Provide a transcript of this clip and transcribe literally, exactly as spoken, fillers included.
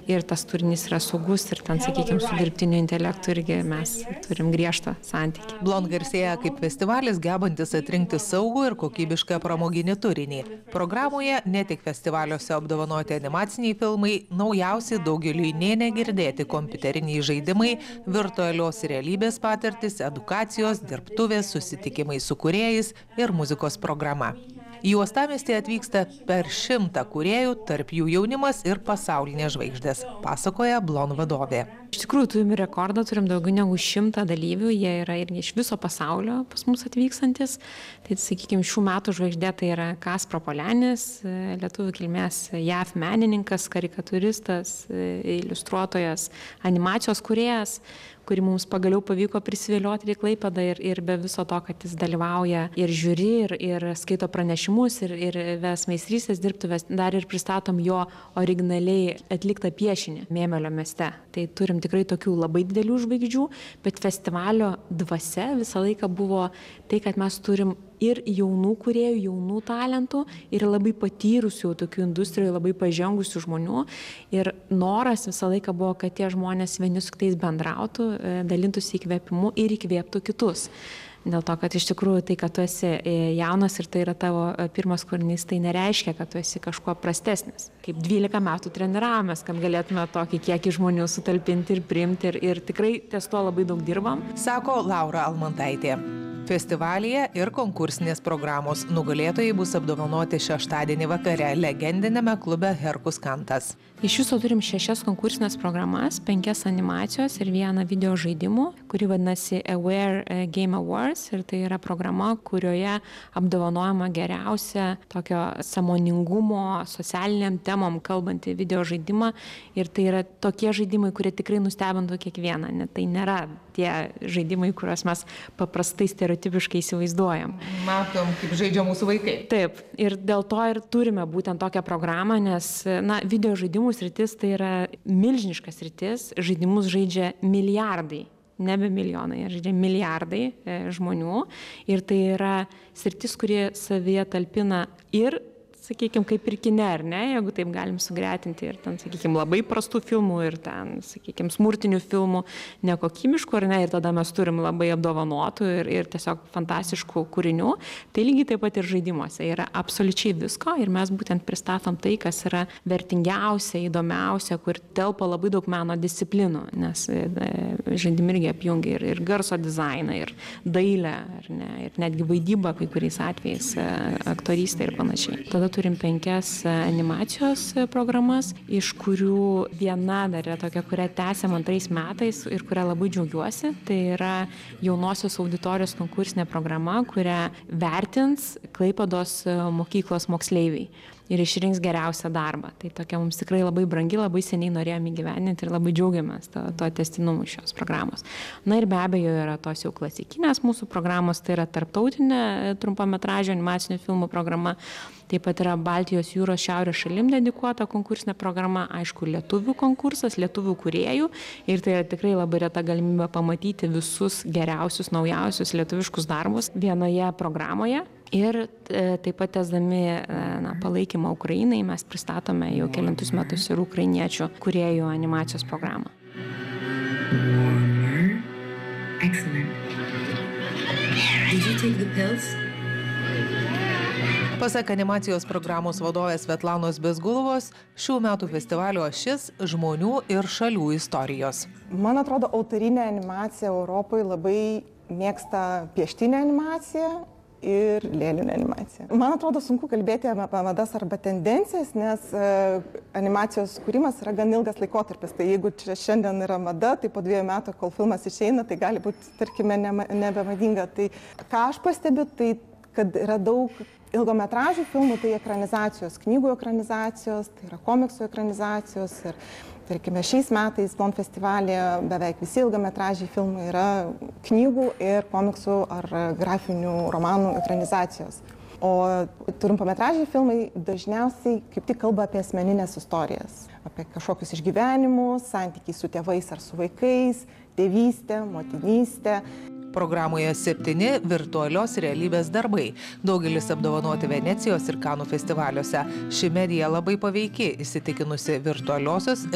ir tas turinys yra saugus ir ten, sakykime, su dirbtiniu intelektu irgi mes turim griežtą santykį. Blond garsėja kaip festivalis gebantis atrinkti saugų ir kokybišką pramoginį turinį. Programoje ne tik festivaliuose apdovanoti animaciniai filmai, naujausi daugeliui nė negirdėti kompiuteriniai žaidimai, virtualios realybės patirtis, edukacijos, dirbtuvės, susitikimai su kūrėjais ir muzikos programa. Į uostamiestį atvyksta per šimtą kūrėjų, tarp jų jaunimas ir pasaulinės žvaigždės, pasakoja Blond vadovė. Iš tikrųjų, turim rekordą, turim daugiau negu šimtą dalyvių, jie yra irgi iš viso pasaulio pas mus atvykstantis. Tai, sakykime, šių metų žvaigždė tai yra Kaspro Polianis, lietuvių kilmės J A V menininkas, karikatūristas, iliustruotojas, animacijos kūrėjas, kurį mums pagaliau pavyko prisivilioti į Klaipėdą ir, ir be viso to, kad jis dalyvauja ir žiūri, ir, ir skaito pranešimus, ir, ir ves meistrystės dirbtuves, dar ir pristatom jo originaliai atliktą piešinį Mėmelio mieste. Tai turim tikrai tokių labai didelių žvaigždžių, bet festivalio dvasia visą laiką buvo tai, kad mes turim ir jaunų kūrėjų, jaunų talentų, ir labai patyrusių tokių industrijų, labai pažengusių žmonių. Ir noras visą laiką buvo, kad tie žmonės vieni su kitais bendrautų, dalintųsi įkvėpimu ir įkvėptų kitus. Dėl to, kad iš tikrųjų tai, kad tu esi jaunas ir tai yra tavo pirmas kūrinys, tai nereiškia, kad tu esi kažkuo prastesnis. Kaip dvylika metų treniravomės, kad galėtume tokį kiekį žmonių sutalpinti ir priimti ir, ir tikrai ties to labai daug dirbam. Sako Laura Almantaitė. Festivalyje ir konkursinės programos nugalėtojai bus apdovanoti šeštadienį vakare legendinėme klube Herkus Kantas. Iš viso turim šešias konkursinės programas, penkias animacijos ir vieną video žaidimų, kuri vadinasi Aware Game Awards, ir tai yra programa, kurioje apdovanojama geriausia tokio sąmoningumo, socialiniam temom kalbantį video žaidimą, ir tai yra tokie žaidimai, kurie tikrai nustebintų kiekvieną, net tai nėra tie žaidimai, kuriuos mes paprastai stereotipiškai įsivaizduojam. Matom, kaip žaidžia mūsų vaikai. Taip, ir dėl to ir turime būtent tokią programą, nes, na, video žaidimų sritis tai yra milžiniškas sritis, žaidimus žaidžia milijardai, nebe milijonai, žaidžia milijardai e, žmonių, ir tai yra sritis, kurie savyje talpina ir, sakykime, kaip ir kine, ar ne, jeigu taip galim sugretinti, ir ten, sakykime, labai prastų filmų, ir ten, sakykime, smurtinių filmų, nekokybiškų, ar ne, ir tada mes turim labai apdovanotų ir, ir tiesiog fantastiškų kūrinių. Tai lygiai taip pat ir žaidimuose yra absoliučiai visko, ir mes būtent pristatom tai, kas yra vertingiausia, įdomiausia, kur telpa labai daug meno disciplinų, nes žaidimai irgi apjungia ir, ir garso dizainą, ir dailę, ar ne, ir netgi vaidybą kai kuriais atvejais, aktorystę ir panašiai. Tada turim penkias animacijos programas, iš kurių viena dar yra tokia, kurią tęsiam antrais metais ir kurią labai džiaugiuosi. Tai yra jaunosios auditorijos konkursinė programa, kurią vertins Klaipėdos mokyklos moksleiviai ir išrinks geriausią darbą. Tai tokia mums tikrai labai brangi, labai seniai norėjome įgyvendinti ir labai džiaugiamės to, to tęstinumu šios programos. Na ir be abejo yra tos jau klasikinės mūsų programos, tai yra tarptautinė trumpametražio animacinių filmų programa. Taip pat yra Baltijos jūros šiaurės šalim dedikuota konkursinė programa, aišku, lietuvių konkursas, lietuvių kūrėjų, ir tai yra tikrai labai reta galimybė pamatyti visus geriausius, naujausius lietuviškus darbus vienoje programoje. Ir taip pat tęsdami na, palaikymą Ukrainai mes pristatome jau kelintus metus ir ukrainiečių kūrėjų animacijos programą. Excellent. Did you take the pills? Pasak animacijos programos vadovės Svetlanos Bezgulovos, šių metų festivalio ašis žmonių ir šalių istorijos. Man atrodo, autorinė animacija Europoje labai mėgsta pieštinę animaciją ir lėlinę animaciją. Man atrodo, sunku kalbėti apie madas arba tendencijas, nes animacijos kūrimas yra gan ilgas laikotarpis. Tai jeigu čia šiandien yra mada, tai po dviejų metų, kol filmas išeina, tai gali būti, tarkime, nebemadinga. Tai ką aš pastebiu, tai kad yra daug ilgometražių filmų, tai ekranizacijos, knygų ekranizacijos, tai yra komiksų ekranizacijos. Ir, tarkime, šiais metais Blond festivalyje beveik visi ilgometražiai filmai yra knygų ir komiksų ar grafinių romanų ekranizacijos. O trumpametražiai filmai dažniausiai kaip tik kalba apie asmeninės istorijas, apie kažkokius išgyvenimus, santykiai su tėvais ar su vaikais, tėvystę, motinystę. Programoje septyni virtualios realybės darbai. Daugelis apdovanoti Venecijos ir Kanų festivaliuose. Ši medija labai paveiki, įsitikinusi virtualiosios